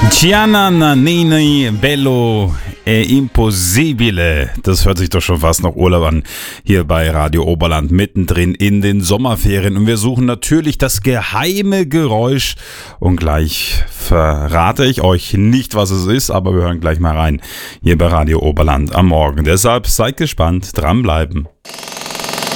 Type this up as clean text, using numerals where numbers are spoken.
Gianna Nannini, Bello e Impossibile. Das hört sich doch schon fast nach Urlaub an, hier bei Radio Oberland, mittendrin in den Sommerferien. Und wir suchen natürlich das geheime Geräusch. Und gleich verrate ich euch nicht, was es ist, aber wir hören gleich mal rein, hier bei Radio Oberland am Morgen. Deshalb seid gespannt, dranbleiben.